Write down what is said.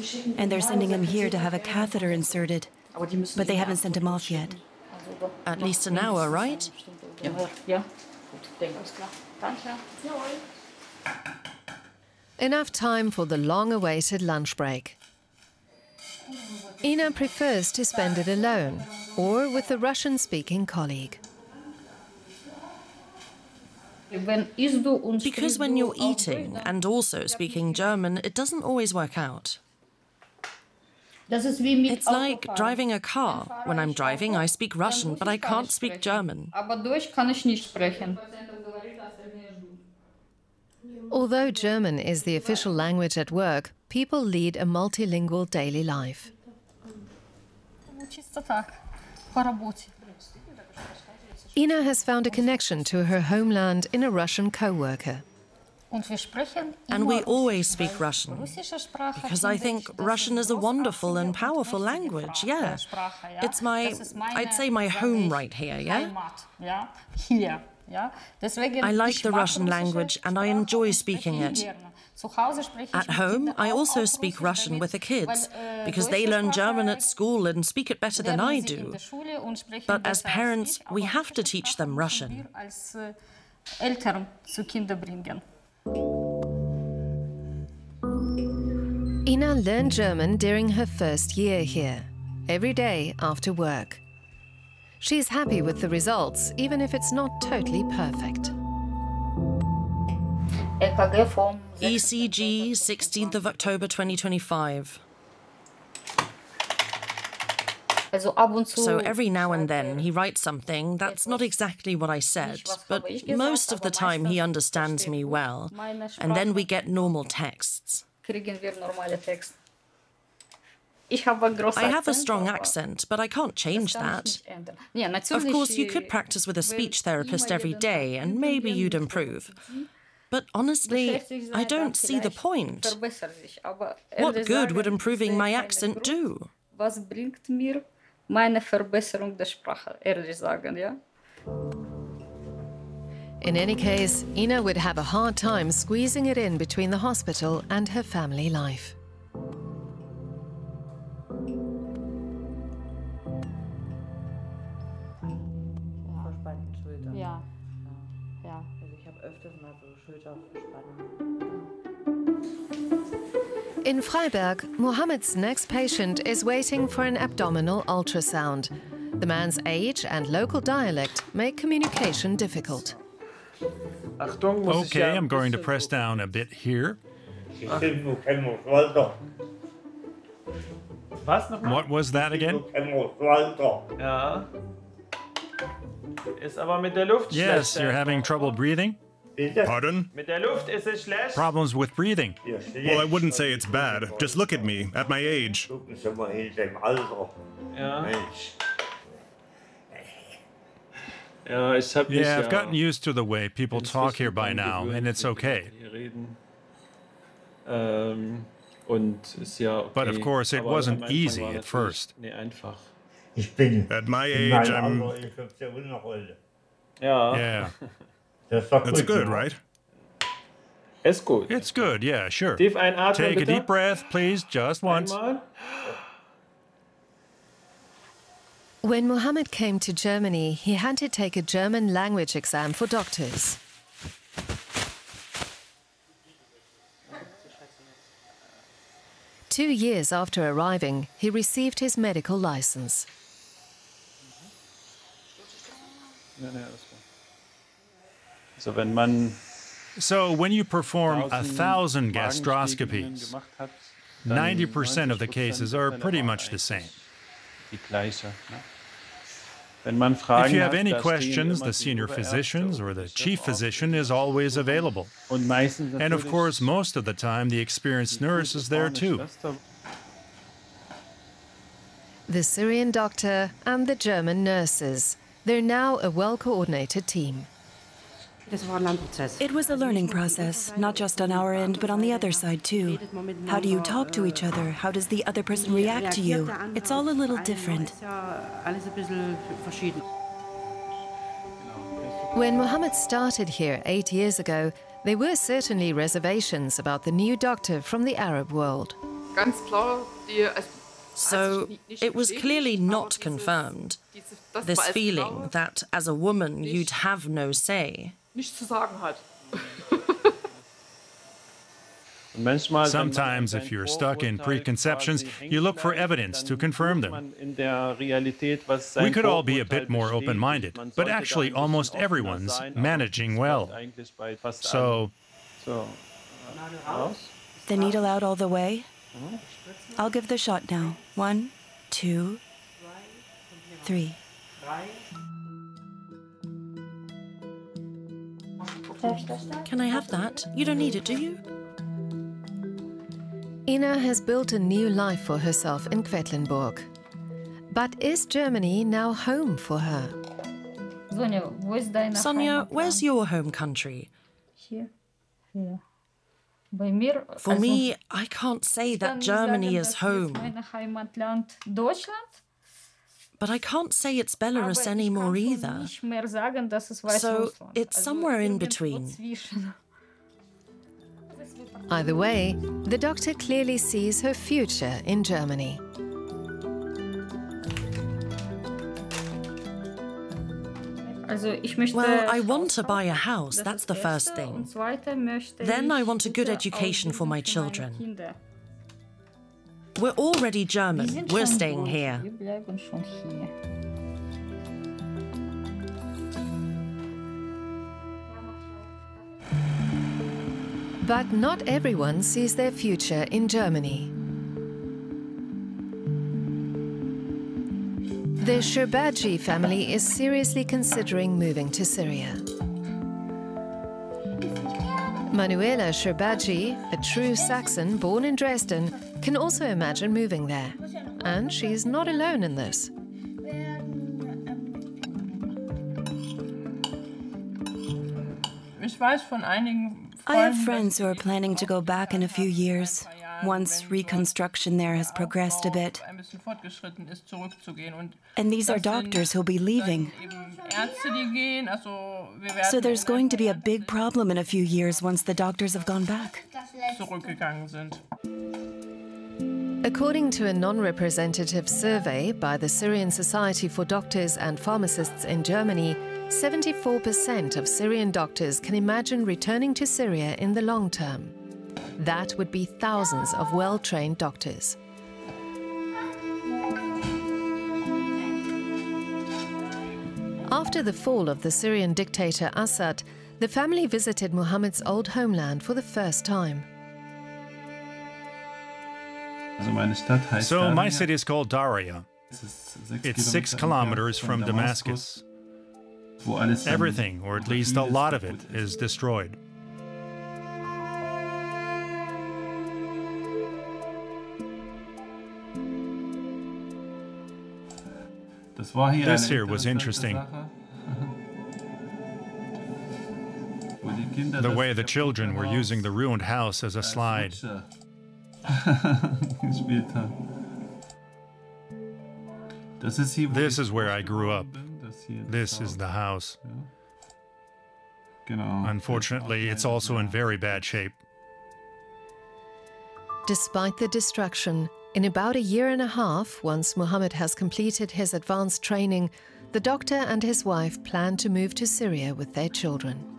And they're sending him here to have a catheter inserted. But they haven't sent him off yet. At least an hour, right? Enough time for the long-awaited lunch break. Ina prefers to spend it alone or with a Russian-speaking colleague. Because when you're eating and also speaking German, it doesn't always work out. It's like driving a car. When I'm driving, I speak Russian, but I can't speak German. Although German is the official language at work, people lead a multilingual daily life. Ina has found a connection to her homeland in a Russian co-worker. And we always speak Russian, because I think Russian is a wonderful and powerful language, yeah. It's I'd say my home right here, yeah? I like the Russian language and I enjoy speaking it. At home, I also speak Russian with the kids, because they learn German at school and speak it better than I do. But as parents, we have to teach them Russian. Ina learned German during her first year here, every day after work. She's happy with the results, even if it's not totally perfect. ECG, 16th of October 2025. So every now and then he writes something that's not exactly what I said, but most of the time he understands me well, and then we get normal texts. I have a strong accent, but I can't change that. Of course, you could practice with a speech therapist every day, and maybe you'd improve. But honestly, I don't see the point. What good would improving my accent do? In any case, Ina would have a hard time squeezing it in between the hospital and her family life. In Freiberg, Mohammed's next patient is waiting for an abdominal ultrasound. The man's age and local dialect make communication difficult. Okay, I'm going to press down a bit here. What was that again? Yes, you're having trouble breathing? Pardon? Problems with breathing. Well, I wouldn't say it's bad. Just look at me, at my age. Yeah, I've gotten used to the way people talk here by now, and it's okay. But of course, it wasn't easy at first. At my age, I'm... Yeah. That's good, right? It's good, yeah, sure. Take a deep breath, please, just once. When Mohammed came to Germany, he had to take a German language exam for doctors. Two years after arriving, he received his medical license. So when you perform 1,000 gastroscopies, 90% of the cases are pretty much the same. If you have any questions, the senior physicians or the chief physician is always available. And of course, most of the time, the experienced nurse is there too. The Syrian doctor and the German nurses. They're now a well-coordinated team. It was a learning process, not just on our end, but on the other side too. How do you talk to each other? How does the other person react to you? It's all a little different. When Mohammed started here 8 years ago, there were certainly reservations about the new doctor from the Arab world. So it was clearly not confirmed, this feeling that as a woman you'd have no say. Sometimes, if you're stuck in preconceptions, you look for evidence to confirm them. We could all be a bit more open-minded, but actually almost everyone's managing well. So... The needle out all the way? I'll give the shot now. 1, 2, 3. Can I have that? You don't need it, do you? Ina has built a new life for herself in Quedlinburg. But is Germany now home for her? Sonia, where's your home country? For me, I can't say that Germany is home. But I can't say it's Belarus anymore either. So it's somewhere in between. Either way, the doctor clearly sees her future in Germany. Well, I want to buy a house, that's the first thing. Then I want a good education for my children. We're already German, we're staying here. But not everyone sees their future in Germany. The Sherbadji family is seriously considering moving to Syria. Manuela Sherbadji, a true Saxon born in Dresden, can also imagine moving there. And she's not alone in this. I have friends who are planning to go back in a few years, once reconstruction there has progressed a bit. And these are doctors who'll be leaving. So there's going to be a big problem in a few years once the doctors have gone back. According to a non-representative survey by the Syrian Society for Doctors and Pharmacists in Germany, 74% of Syrian doctors can imagine returning to Syria in the long term. That would be thousands of well-trained doctors. After the fall of the Syrian dictator Assad, the family visited Mohammed's old homeland for the first time. So my city is called Daria. It's 6 kilometers from Damascus. Everything, or at least a lot of it, is destroyed. This here was interesting. The way the children were using the ruined house as a slide. This is where I grew up. This is the house. Unfortunately, it's also in very bad shape. Despite the destruction, in about a year and a half, once Mohammed has completed his advanced training, the doctor and his wife plan to move to Syria with their children.